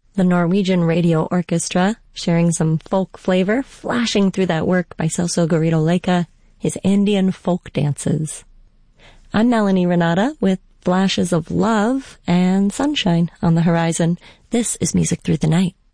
The Norwegian Radio Orchestra, sharing some folk flavor, flashing through that work by Celso Garrido Leica, his Andean folk dances. I'm Melanie Renata with flashes of love and sunshine on the horizon. This is Music Through the Night.